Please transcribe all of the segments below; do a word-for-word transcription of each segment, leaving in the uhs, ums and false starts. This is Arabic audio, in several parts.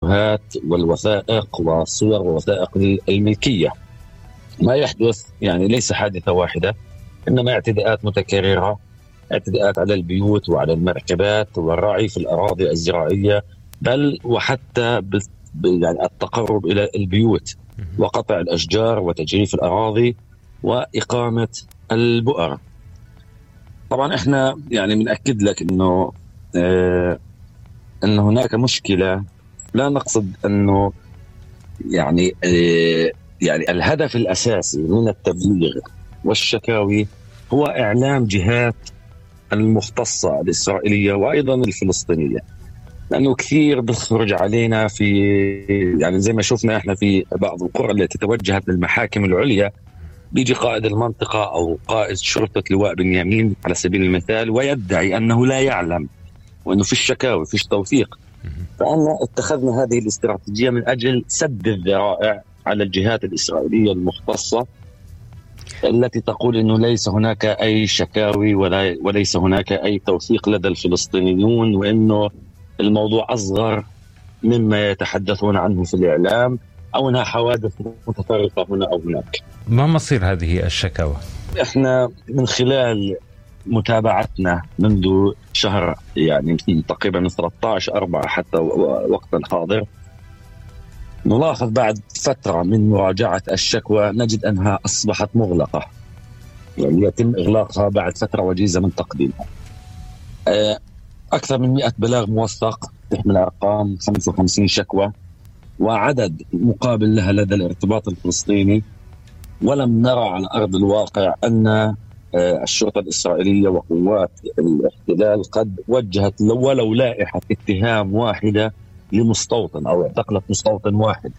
الفيديوهات والوثائق وصور ووثائق الملكية. ما يحدث يعني ليس حادثة واحدة، إنما اعتداءات متكررة، اعتداءات على البيوت وعلى المركبات والرعي في الأراضي الزراعية، بل وحتى يعني التقرب إلى البيوت وقطع الأشجار وتجريف الأراضي وإقامة البؤر. طبعا إحنا يعني بنأكد لك إنه آه أن هناك مشكلة، لا نقصد أنه يعني آه يعني الهدف الأساسي من التبليغ والشكاوي هو إعلام جهات المختصة الإسرائيلية وأيضا الفلسطينية، لأنه كثير بخرج علينا في يعني زي ما شفنا إحنا في بعض القرى التي توجهت للمحاكم العليا، بيجي قائد المنطقة أو قائد شرطة لواء بنيامين على سبيل المثال ويدعي أنه لا يعلم وأنه في الشكاوي فيش توثيق. فأنا اتخذنا هذه الاستراتيجية من أجل سد الذرائع على الجهات الإسرائيلية المختصة التي تقول أنه ليس هناك أي شكاوي ولا وليس هناك أي توثيق لدى الفلسطينيون، وأنه الموضوع أصغر مما يتحدثون عنه في الإعلام، أو أنها حوادث متفرقة هنا أو هناك. ما مصير هذه الشكاوى؟ إحنا من خلال متابعتنا منذ شهر يعني تقريبا ثلاثة عشر أربعة حتى وقت الحاضر، نلاحظ بعد فترة من مراجعة الشكوى نجد أنها أصبحت مغلقة، يعني يتم إغلاقها بعد فترة وجيزة من تقديمها. أكثر من مئة بلاغ موثق تحمل أرقام خمسة وخمسين شكوى وعدد مقابل لها لدى الارتباط الفلسطيني، ولم نرى على أرض الواقع أن الشرطة الإسرائيلية وقوات الاحتلال قد وجهت ولو لائحة اتهام واحدة لمستوطن أو اعتقلت مستوطن واحد.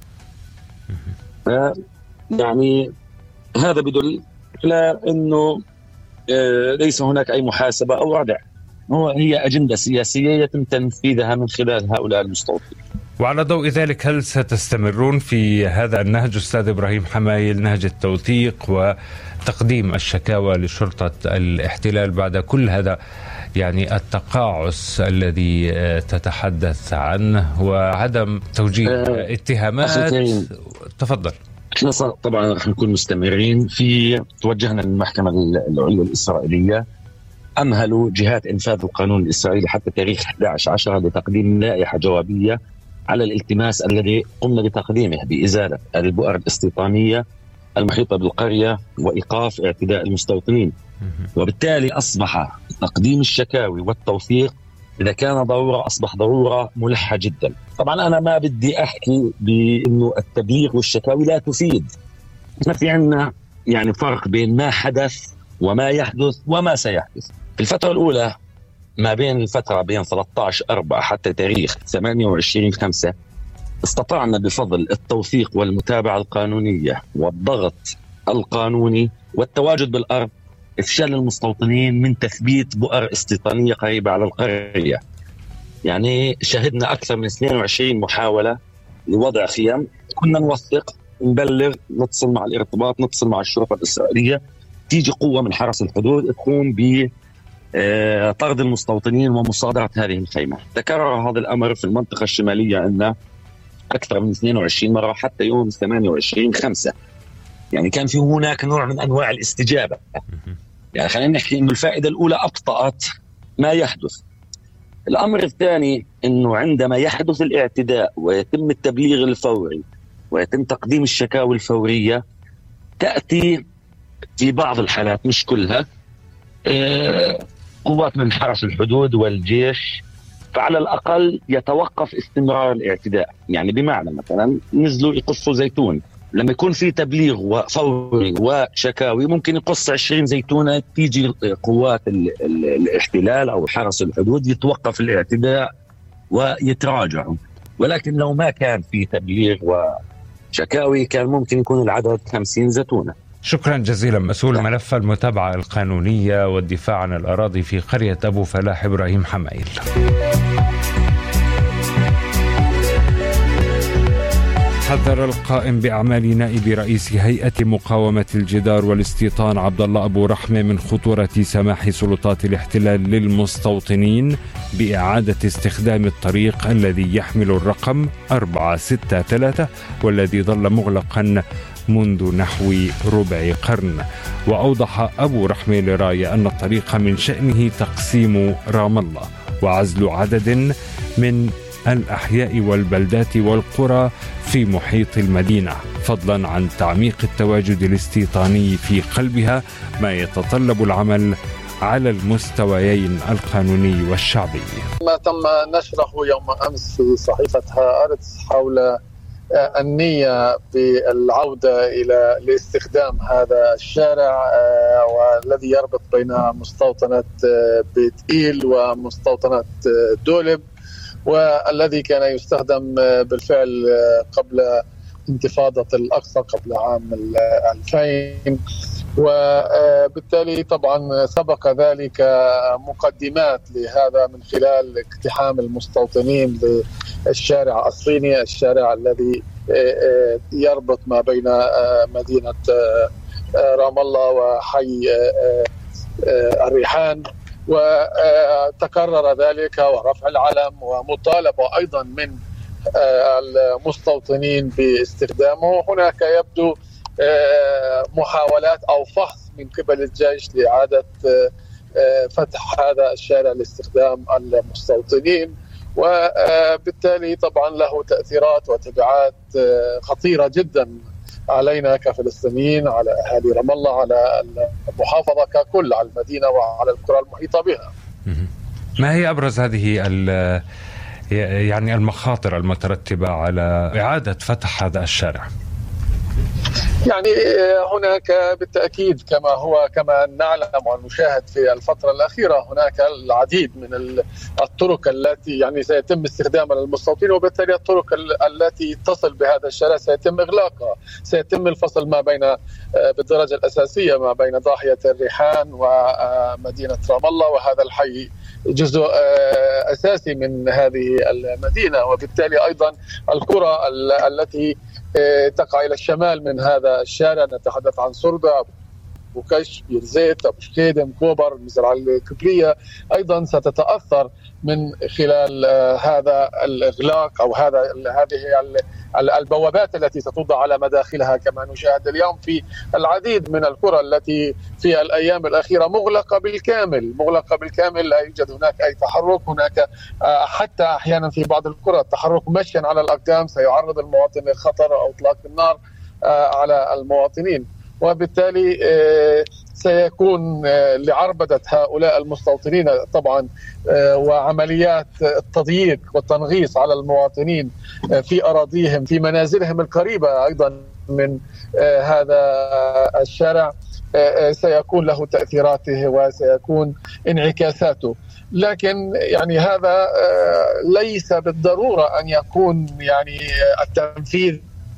يعني هذا بدل على أنه ليس هناك أي محاسبة أو ردع، هو هي أجندة سياسية يتم تنفيذها من خلال هؤلاء المستوطنين. وعلى ضوء ذلك هل ستستمرون في هذا النهج أستاذ إبراهيم حمايل، نهج التوثيق وتقديم الشكاوى لشرطة الاحتلال بعد كل هذا يعني التقاعس الذي تتحدث عنه وعدم توجيه أه اتهامات؟ تفضل. احنا طبعا رح نكون مستمرين في توجهنا للمحكمة العليا الإسرائيلية، أمهلوا جهات إنفاذ القانون الإسرائيلي حتى تاريخ أحد عشر عشرة لتقديم لائحة جوابية على الالتماس الذي قمنا بتقديمه بإزالة البؤر الاستيطانية المحيطة بالقرية وإيقاف اعتداء المستوطنين. وبالتالي أصبح تقديم الشكاوي والتوثيق إذا كان ضرورة أصبح ضرورة ملحة جدا. طبعا أنا ما بدي أحكي بأنه التبليغ والشكاوي لا تفيد، ما في عنا يعني فرق بين ما حدث وما يحدث وما سيحدث. في الفترة الأولى ما بين الفترة بين ثلاثة عشر أربعة حتى تاريخ ثمانية وعشرين خمسة استطعنا بفضل التوثيق والمتابعة القانونية والضغط القانوني والتواجد بالأرض إفشال المستوطنين من تثبيت بؤر استيطانية قريبة على القرية. يعني شهدنا أكثر من اثنين وعشرين محاولة لوضع خيام، كنا نوثق نبلغ نتصل مع الارتباط نتصل مع الشرطة الإسرائيلية، تيجي قوة من حرس الحدود تقوم بطرد المستوطنين ومصادرة هذه الخيمة. تكرر هذا الأمر في المنطقة الشمالية عندنا أكثر من اثنين وعشرين مرة حتى يوم ثمانية وعشرين خمسة. يعني كان في هناك نوع من أنواع الاستجابة. يعني خلينا نحكي إنه الفائدة الأولى أبطأت ما يحدث. الأمر الثاني إنه عندما يحدث الاعتداء ويتم التبليغ الفوري ويتم تقديم الشكاوى الفورية، تأتي في بعض الحالات مش كلها قوات من حرس الحدود والجيش، فعلى الأقل يتوقف استمرار الاعتداء. يعني بمعنى مثلا نزلوا يقصوا زيتون، لما يكون في تبليغ فوري وشكاوي ممكن يقص عشرين زيتونة، تيجي قوات ال ال الاحتلال أو حرس الحدود يتوقف الاعتداء ويتراجعوا. ولكن لو ما كان في تبليغ وشكاوي كان ممكن يكون العدد خمسين زيتونة. شكرا جزيلا مسؤول ملف المتابعة القانونية والدفاع عن الأراضي في قرية أبو فلاح إبراهيم حمايل. حذر القائم بأعمال نائب رئيس هيئة مقاومة الجدار والاستيطان عبد الله أبو رحمة من خطورة سماح سلطات الاحتلال للمستوطنين بإعادة استخدام الطريق الذي يحمل الرقم أربعة ستة ثلاثة والذي ظل مغلقا منذ نحو ربع قرن. وأوضح أبو رحمة لراية أن الطريق من شأنه تقسيم رام الله وعزل عدد من الأحياء والبلدات والقرى في محيط المدينة، فضلا عن تعميق التواجد الاستيطاني في قلبها، ما يتطلب العمل على المستويين القانوني والشعبي. ما تم نشره يوم أمس في صحيفة هآرتس حول النية بالعودة إلى لاستخدام هذا الشارع والذي يربط بين مستوطنة بيت إيل ومستوطنة دولب، والذي كان يستخدم بالفعل قبل انتفاضة الأقصى قبل عام ألفين، وبالتالي طبعا سبق ذلك مقدمات لهذا من خلال اقتحام المستوطنين للشارع الصيني، الشارع الذي يربط ما بين مدينة رام الله وحي الريحان، وتكرر ذلك ورفع العلم ومطالبة أيضا من المستوطنين باستخدامه. هناك يبدو محاولات أو فحص من قبل الجيش لإعادة فتح هذا الشارع لاستخدام المستوطنين، وبالتالي طبعا له تأثيرات وتبعات خطيرة جدا علينا كفلسطينيين، على أهالي رام الله، على المحافظة ككل، على المدينة وعلى القرى المحيطة بها. ما هي أبرز هذه يعني المخاطر المترتبة على إعادة فتح هذا الشارع؟ يعني هناك بالتأكيد كما هو كما نعلم ونشاهد في الفترة الأخيرة هناك العديد من الطرق التي يعني سيتم استخدامها للمستوطنين، وبالتالي الطرق التي تصل بهذا الشارع سيتم إغلاقها، سيتم الفصل ما بين بالدرجة الأساسية ما بين ضاحية الريحان ومدينة رام الله، وهذا الحي جزء أساسي من هذه المدينة، وبالتالي أيضا القرى التي تقع إلى الشمال من هذا الشارع، نتحدث عن سردة، أبو كش، بير زيت، أبو شكيدم، كوبر، المزرعة الكبرية، أيضا ستتأثر من خلال هذا الإغلاق أو هذا هذه البوابات التي ستوضع على مداخلها، كما نشاهد اليوم في العديد من القرى التي في الأيام الأخيرة مغلقة بالكامل مغلقة بالكامل لا يوجد هناك أي تحرك. هناك حتى أحيانا في بعض القرى التحرك مشيا على الأقدام سيعرض المواطن للخطر أو إطلاق النار على المواطنين، وبالتالي سيكون لعربدة هؤلاء المستوطنين طبعا وعمليات التضييق والتنغيص على المواطنين في أراضيهم في منازلهم القريبة أيضا من هذا الشارع سيكون له تأثيراته وسيكون انعكاساته. لكن يعني هذا ليس بالضرورة أن يكون يعني التنفيذ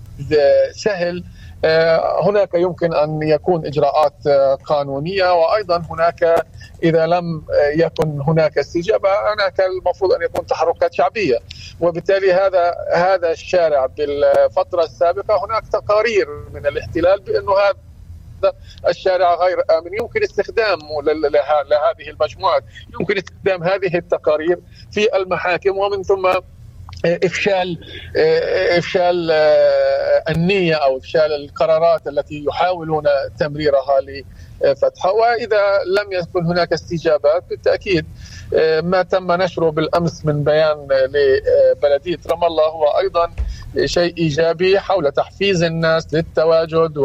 سهل، هناك يمكن أن يكون إجراءات قانونية، وأيضا هناك إذا لم يكن هناك استجابة هناك المفروض أن يكون تحركات شعبية، وبالتالي هذا هذا الشارع بالفترة السابقة هناك تقارير من الاحتلال بأنه هذا الشارع غير آمن، يمكن استخدامه لهذه المجموعات، يمكن استخدام هذه التقارير في المحاكم، ومن ثم إفشال إفشال النية أو إفشال القرارات التي يحاولون تمريرها لفتحها. وإذا لم يكن هناك استجابات بالتأكيد ما تم نشره بالأمس من بيان لبلدية رام الله هو أيضا شيء إيجابي حول تحفيز الناس للتواجد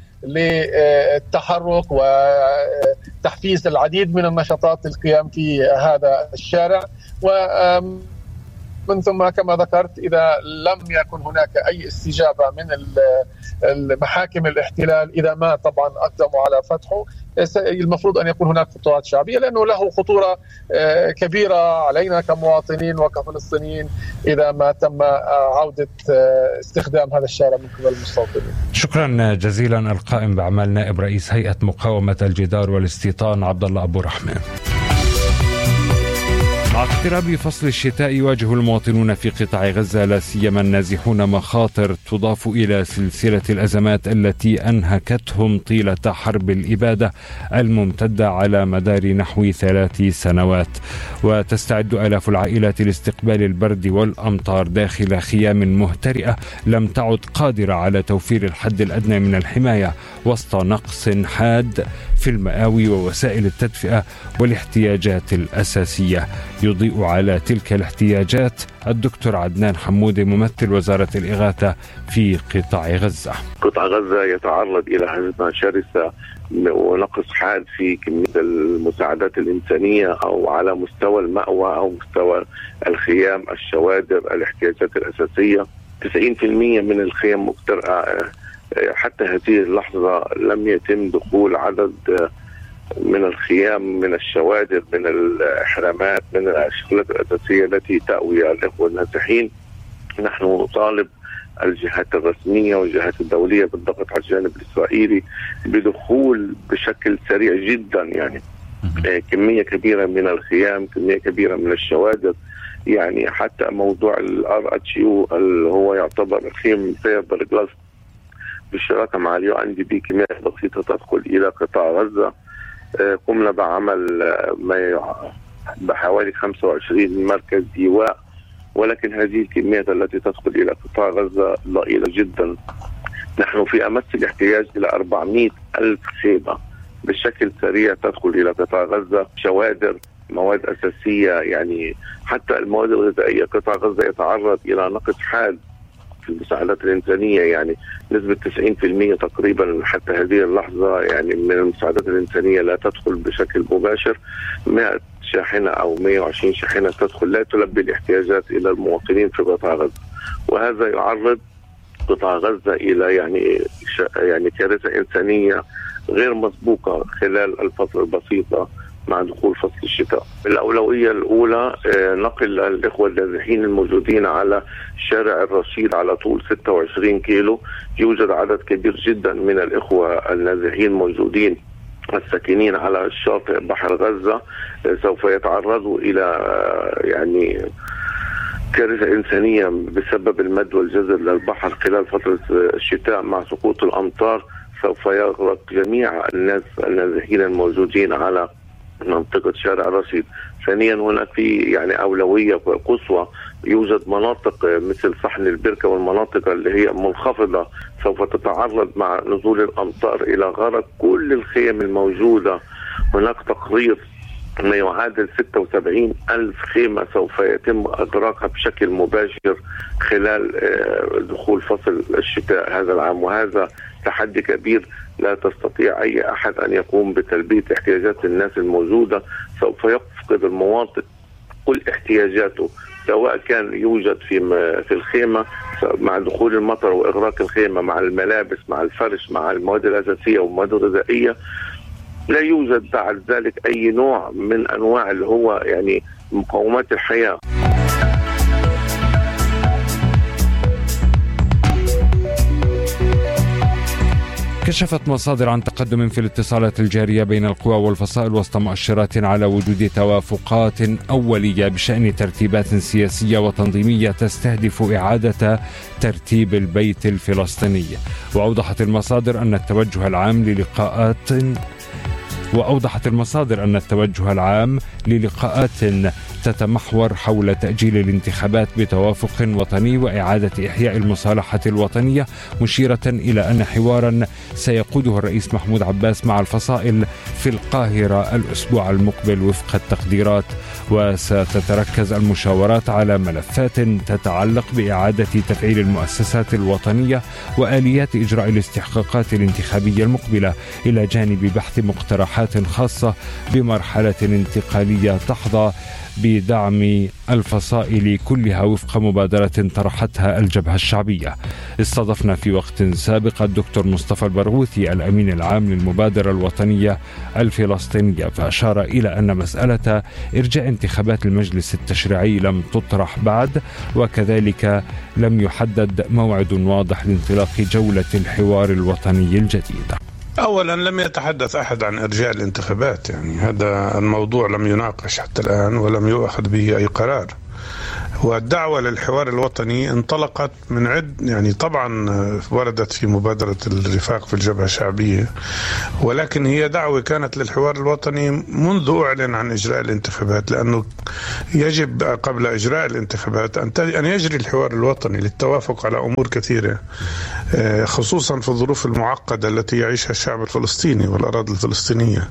وللتحرك وتحفيز العديد من النشاطات للقيام في هذا الشارع. و من ثم كما ذكرت إذا لم يكن هناك أي استجابة من المحاكم الاحتلال، إذا ما طبعا أقدموا على فتحه، المفروض أن يكون هناك خطوات شعبية لأنه له خطورة كبيرة علينا كمواطنين وكفلسطينيين إذا ما تم عودة استخدام هذا الشارع من قبل المستوطنين. شكرا جزيلا القائم بأعمال نائب رئيس هيئة مقاومة الجدار والاستيطان عبد الله أبو رحمة. مع اقتراب فصل الشتاء يواجه المواطنون في قطاع غزة لا سيما النازحون مخاطر تضاف إلى سلسلة الأزمات التي أنهكتهم طيلة حرب الإبادة الممتدة على مدار نحو ثلاث سنوات. وتستعد آلاف العائلات لاستقبال البرد والأمطار داخل خيام مهترئة لم تعد قادرة على توفير الحد الأدنى من الحماية وسط نقص حاد في المآوي ووسائل التدفئة والاحتياجات الأساسية. يضيء على تلك الاحتياجات الدكتور عدنان حمودي ممثل وزارة الإغاثة في قطاع غزة. قطاع غزة يتعرض إلى هزيمة شرسة ونقص حاد في كمية المساعدات الإنسانية أو على مستوى المأوى أو مستوى الخيام، الشوادر، الاحتياجات الأساسية. تسعين بالمئة من الخيام مخترقة. حتى هذه اللحظة لم يتم دخول عدد من الخيام، من الشوادر، من الإحرامات، من الشغلات الأساسية التي تأوي الإخوة النازحين. نحن نطالب الجهات الرسمية والجهات الدولية بالضغط على الجانب الإسرائيلي بدخول بشكل سريع جدا، يعني كمية كبيرة من الخيام، كمية كبيرة من الشوادر. يعني حتى موضوع الار اتش يو اللي هو يعتبر خيم فيبر جلاس بالشراكة مع اليو ان دي بي، كميات بسيطة تدخل إلى قطاع غزة. قمنا بعمل ما بحوالي خمسة وعشرين مركز ديواء، ولكن هذه الكميات التي تدخل إلى قطاع غزة ضئيلة جدا. نحن في أمس الاحتياج إلى أربعمئة ألف خيمة بشكل سريع تدخل إلى قطاع غزة، شوادر، مواد أساسية، يعني حتى المواد الغذائية. قطاع غزة يتعرض إلى نقص حاد في المساعدات الإنسانية، يعني نسبة تسعين بالمئة تقريبا حتى هذه اللحظة يعني من المساعدات الإنسانية لا تدخل بشكل مباشر. مئة شاحنة أو مئة وعشرين شاحنة تدخل لا تلبي الاحتياجات إلى المواطنين في قطاع غزة، وهذا يعرض قطاع غزة إلى يعني يعني كارثة إنسانية غير مسبوقة خلال الفترة البسيطة مع دخول فصل الشتاء. الأولوية الأولى نقل الإخوة النازحين الموجودين على شارع الرشيد على طول ستة وعشرين كيلو. يوجد عدد كبير جدا من الإخوة النازحين موجودين الساكنين على الشاطئ بحر غزة، سوف يتعرضوا إلى يعني كارثة إنسانية بسبب المد والجزر للبحر خلال فترة الشتاء. مع سقوط الأمطار سوف يغرق جميع الناس النازحين الموجودين على منطقة شارع رشيد. ثانيا هناك في يعني أولوية قصوى، يوجد مناطق مثل صحن البركة والمناطق اللي هي منخفضة سوف تتعرض مع نزول الأمطار إلى غرق كل الخيم الموجودة. هناك تقرير ما يعادل ستة وسبعين ألف خيمة سوف يتم إغراقها بشكل مباشر خلال دخول فصل الشتاء هذا العام، وهذا تحدي كبير لا تستطيع أي أحد أن يقوم بتلبية احتياجات الناس الموجودة. سوف يفقد المواطن كل احتياجاته، سواء كان يوجد في في الخيمة مع دخول المطر وإغراق الخيمة، مع الملابس، مع الفرش، مع المواد الأساسية والمواد الغذائية. لا يوجد بعد ذلك أي نوع من أنواع اللي هو يعني مقومات الحياة. كشفت مصادر عن تقدم في الاتصالات الجارية بين القوى والفصائل وسط مؤشرات على وجود توافقات أولية بشأن ترتيبات سياسية وتنظيمية تستهدف إعادة ترتيب البيت الفلسطيني. وأوضحت المصادر أن التوجه العام للقاءات وأوضحت المصادر أن التوجه العام للقاءات تتمحور حول تأجيل الانتخابات بتوافق وطني وإعادة إحياء المصالحة الوطنية، مشيرة إلى أن حوارا سيقوده الرئيس محمود عباس مع الفصائل في القاهرة الأسبوع المقبل وفق التقديرات. وستتركز المشاورات على ملفات تتعلق بإعادة تفعيل المؤسسات الوطنية وآليات إجراء الاستحقاقات الانتخابية المقبلة، إلى جانب بحث مقترحات خاصة بمرحلة انتقالية تحظى بدعم الفصائل كلها وفق مبادرة طرحتها الجبهة الشعبية. استضفنا في وقت سابق الدكتور مصطفى البرغوثي الأمين العام للمبادرة الوطنية الفلسطينية، فأشار إلى أن مسألة إرجاء انتخابات المجلس التشريعي لم تطرح بعد، وكذلك لم يحدد موعد واضح لانطلاق جولة الحوار الوطني الجديدة. أولا لم يتحدث أحد عن إرجاء الانتخابات، يعني هذا الموضوع لم يناقش حتى الآن ولم يؤخذ به أي قرار. والدعوة للحوار الوطني انطلقت من عد، يعني طبعا وردت في مبادرة الرفاق في الجبهة الشعبية، ولكن هي دعوة كانت للحوار الوطني منذ أعلن عن إجراء الانتخابات، لأنه يجب قبل إجراء الانتخابات أن يجري الحوار الوطني للتوافق على أمور كثيرة، خصوصا في الظروف المعقدة التي يعيشها الشعب الفلسطيني والأراضي الفلسطينية.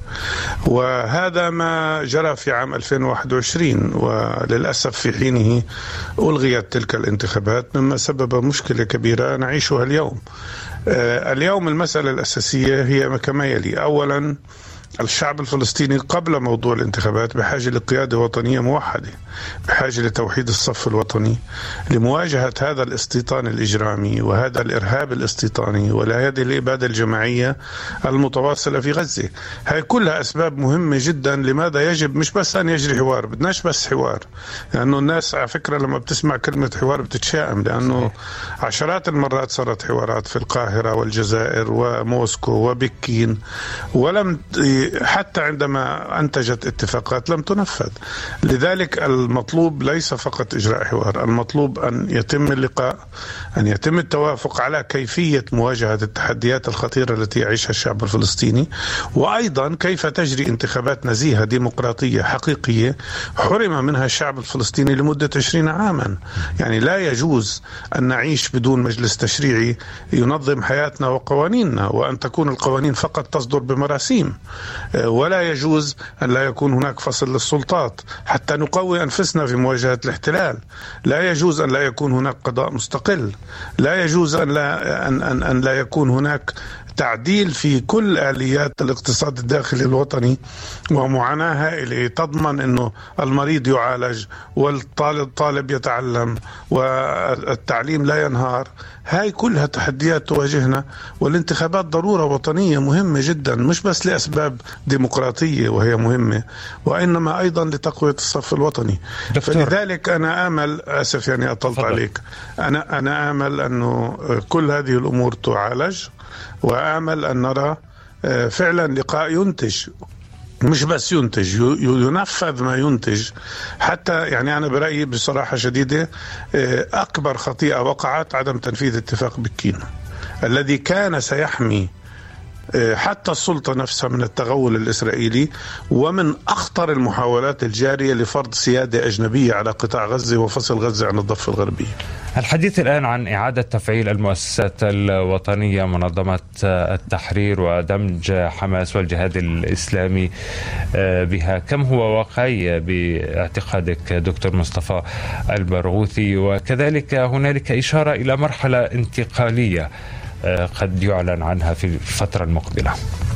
وهذا ما جرى في عام ألفين وواحد وعشرين، وللأسف في حينه ألغيت تلك الانتخابات، مما سبب مشكلة كبيرة نعيشها اليوم. اليوم المسألة الأساسية هي كما يلي: أولا، الشعب الفلسطيني قبل موضوع الانتخابات بحاجة لقيادة وطنية موحدة، بحاجة لتوحيد الصف الوطني لمواجهة هذا الاستيطان الإجرامي وهذا الإرهاب الاستيطاني وهذه الإبادة الجماعية المتواصلة في غزة. هاي كلها أسباب مهمة جدا لماذا يجب مش بس أن يجري حوار، بدناش بس حوار، لأنه يعني الناس على فكرة لما بتسمع كلمة حوار بتتشائم، لأنه عشرات المرات صارت حوارات في القاهرة والجزائر وموسكو وبكين، ولم حتى عندما أنتجت اتفاقات لم تنفذ. لذلك المطلوب ليس فقط إجراء حوار، المطلوب أن يتم اللقاء، أن يتم التوافق على كيفية مواجهة التحديات الخطيرة التي يعيشها الشعب الفلسطيني، وأيضا كيف تجري انتخابات نزيهة ديمقراطية حقيقية حرم منها الشعب الفلسطيني لمدة عشرين عاما. يعني لا يجوز أن نعيش بدون مجلس تشريعي ينظم حياتنا وقوانيننا، وأن تكون القوانين فقط تصدر بمراسيم، ولا يجوز أن لا يكون هناك فصل للسلطات حتى نقوي أنفسنا في مواجهة الاحتلال، لا يجوز أن لا يكون هناك قضاء مستقل، لا يجوز أن لا, أن أن أن لا يكون هناك تعديل في كل آليات الاقتصاد الداخلي الوطني ومعاناة هائلة تضمن أنه المريض يعالج والطالب يتعلم والتعليم لا ينهار. هاي كلها تحديات تواجهنا، والانتخابات ضرورة وطنية مهمة جدا، مش بس لأسباب ديمقراطية وهي مهمة، وإنما أيضا لتقوية الصف الوطني. دكتور. فلذلك أنا آمل، آسف يعني أطلت فضل. عليك، أنا أنا آمل أنه كل هذه الأمور تعالج، وآمل أن نرى فعلا لقاء ينتج، مش بس ينتج، ينفذ ما ينتج. حتى يعني أنا برأيي بصراحة شديدة أكبر خطيئة وقعت عدم تنفيذ اتفاق بكين الذي كان سيحمي حتى السلطة نفسها من التغول الإسرائيلي ومن أخطر المحاولات الجارية لفرض سيادة أجنبية على قطاع غزة وفصل غزة عن الضفة الغربية. الحديث الآن عن إعادة تفعيل المؤسسات الوطنية، منظمة التحرير ودمج حماس والجهاد الإسلامي بها، كم هو واقعي باعتقادك دكتور مصطفى البرغوثي؟ وكذلك هنالك إشارة إلى مرحلة انتقالية قد يعلن عنها في الفترة المقبلة.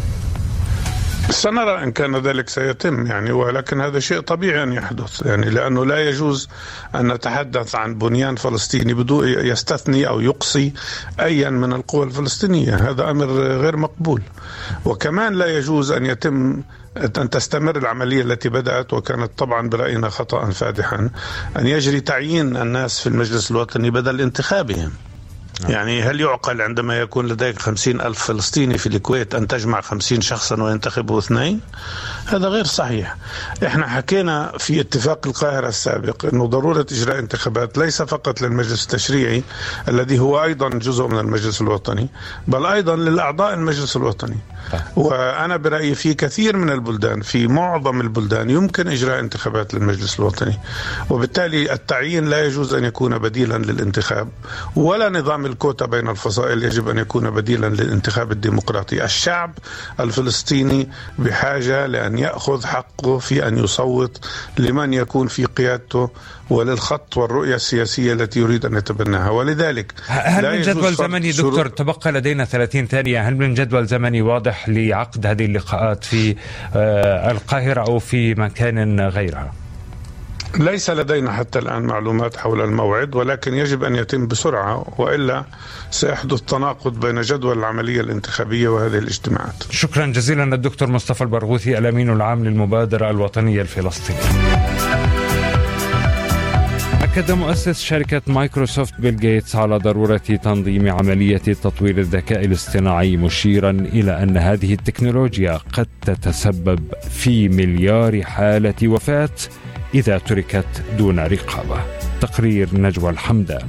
سنرى إن كان ذلك سيتم، يعني ولكن هذا شيء طبيعي أن يحدث، يعني لأنه لا يجوز أن نتحدث عن بنيان فلسطيني بدون يستثني أو يقصي أيا من القوى الفلسطينية، هذا أمر غير مقبول. وكمان لا يجوز أن يتم أن تستمر العملية التي بدأت وكانت طبعا برأينا خطأ فادحا، أن يجري تعيين الناس في المجلس الوطني بدل انتخابهم. يعني هل يعقل عندما يكون لديك خمسين ألف فلسطيني في الكويت أن تجمع خمسين شخصا وينتخبوا اثنين؟ هذا غير صحيح. احنا حكينا في اتفاق القاهرة السابق أنه ضرورة إجراء انتخابات ليس فقط للمجلس التشريعي الذي هو أيضا جزء من المجلس الوطني، بل أيضا للأعضاء المجلس الوطني. وأنا برأيي في كثير من البلدان، في معظم البلدان يمكن إجراء انتخابات للمجلس الوطني، وبالتالي التعيين لا يجوز أن يكون بديلا للانتخاب، ولا نظام الكوتا بين الفصائل يجب أن يكون بديلا للانتخاب الديمقراطي. الشعب الفلسطيني بحاجة لأن يأخذ حقه في أن يصوت لمن يكون في قيادته وللخط والرؤية السياسية التي يريد أن يتبناها. ولذلك هل من جدول زمني دكتور، تبقى لدينا ثلاثين ثانية، هل من جدول زمني واضح لعقد هذه اللقاءات في القاهرة أو في مكان غيرها؟ ليس لدينا حتى الآن معلومات حول الموعد، ولكن يجب أن يتم بسرعة، وإلا سيحدث تناقض بين جدول العملية الانتخابية وهذه الاجتماعات. شكرا جزيلا الدكتور مصطفى البرغوثي، الأمين العام للمبادرة الوطنية الفلسطينية. أكد مؤسس شركة مايكروسوفت بيل غيتس على ضرورة تنظيم عملية تطوير الذكاء الاصطناعي، مشيرا إلى أن هذه التكنولوجيا قد تتسبب في مليار حالة وفاة إذا تركت دون رقابة. تقرير نجوى الحمدان.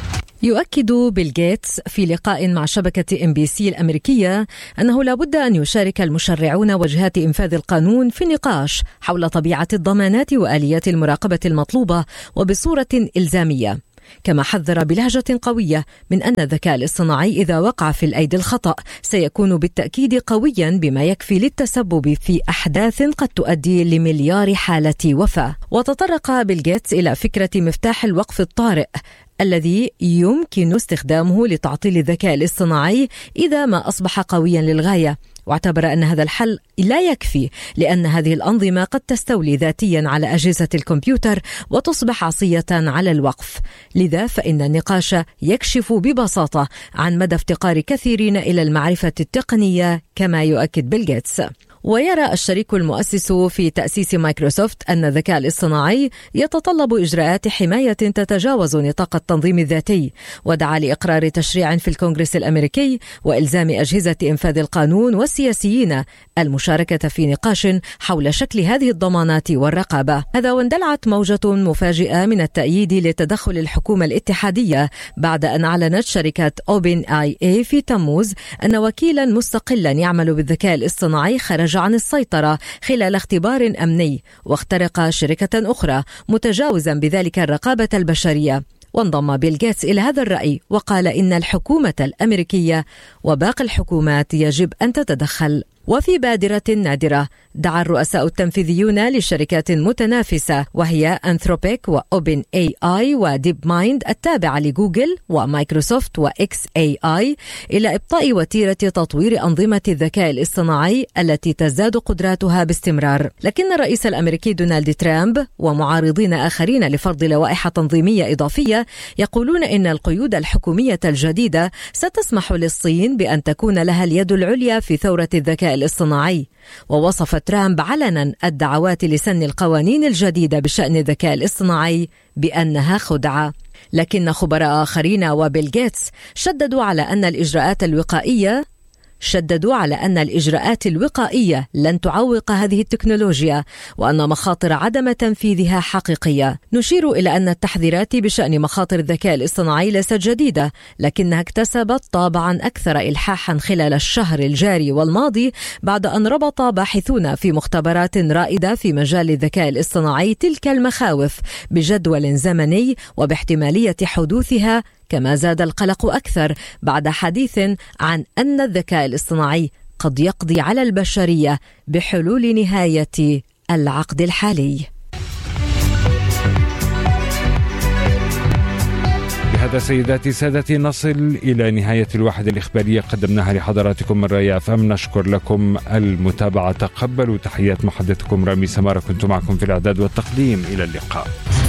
يؤكد بيل غيتس في لقاء مع شبكة إم بي سي الأمريكية أنه لا بد أن يشارك المشرعون وجهات إنفاذ القانون في النقاش حول طبيعة الضمانات وآليات المراقبة المطلوبة وبصورة إلزامية. كما حذر بلهجة قوية من أن الذكاء الاصطناعي إذا وقع في الأيدي الخطأ سيكون بالتأكيد قويا بما يكفي للتسبب في أحداث قد تؤدي لمليار حالة وفاة. وتطرق بيل غيتس إلى فكرة مفتاح الوقف الطارئ الذي يمكن استخدامه لتعطيل الذكاء الاصطناعي إذا ما أصبح قويا للغاية، واعتبر أن هذا الحل لا يكفي لأن هذه الأنظمة قد تستولي ذاتيا على أجهزة الكمبيوتر وتصبح عصية على الوقف. لذا فإن النقاش يكشف ببساطة عن مدى افتقار كثيرين إلى المعرفة التقنية كما يؤكد بيل غيتس. ويرى الشريك المؤسس في تأسيس مايكروسوفت أن الذكاء الاصطناعي يتطلب إجراءات حماية تتجاوز نطاق التنظيم الذاتي، ودعا لإقرار تشريع في الكونغرس الأمريكي وإلزام أجهزة إنفاذ القانون والسياسيين المشاركة في نقاش حول شكل هذه الضمانات والرقابة. هذا واندلعت موجة مفاجئة من التأييد لتدخل الحكومة الاتحادية بعد أن أعلنت شركة أوبن آي إي في تموز أن وكيلا مستقلا يعمل بالذكاء الاصطناعي خرج عن السيطرة خلال اختبار أمني واخترق شركة أخرى متجاوزا بذلك الرقابة البشرية. وانضم بيل غيتس إلى هذا الرأي وقال إن الحكومة الأمريكية وباقي الحكومات يجب أن تتدخل. وفي بادرة نادرة دعا الرؤساء التنفيذيون للشركات المتنافسة وهي أنثروبيك وأوبن آي آي وديب مايند التابعة لجوجل ومايكروسوفت وإكس آي آي إلى إبطاء وتيرة تطوير أنظمة الذكاء الاصطناعي التي تزداد قدراتها باستمرار. لكن الرئيس الأمريكي دونالد ترامب ومعارضين آخرين لفرض لوائح تنظيمية إضافية يقولون إن القيود الحكومية الجديدة ستسمح للصين بأن تكون لها اليد العليا في ثورة الذكاء الاصطناعي. ووصف ترامب علنا الدعوات لسن القوانين الجديدة بشأن الذكاء الاصطناعي بأنها خدعة. لكن خبراء آخرين وبيل غيتس شددوا على أن الإجراءات الوقائية شددوا على أن الإجراءات الوقائية لن تعوق هذه التكنولوجيا وأن مخاطر عدم تنفيذها حقيقية. نشير إلى أن التحذيرات بشأن مخاطر الذكاء الاصطناعي ليست جديدة، لكنها اكتسبت طابعا أكثر إلحاحا خلال الشهر الجاري والماضي بعد أن ربط باحثون في مختبرات رائدة في مجال الذكاء الاصطناعي تلك المخاوف بجدول زمني وباحتمالية حدوثها. كما زاد القلق أكثر بعد حديث عن أن الذكاء الاصطناعي قد يقضي على البشرية بحلول نهاية العقد الحالي. بهذا سيداتي سادتي نصل إلى نهاية الوحدة الإخبارية قدمناها لحضراتكم من رأي أف أم. نشكر لكم المتابعة. تقبلوا تحيات محدثكم رامي سمارة، كنت معكم في الإعداد والتقديم. إلى اللقاء.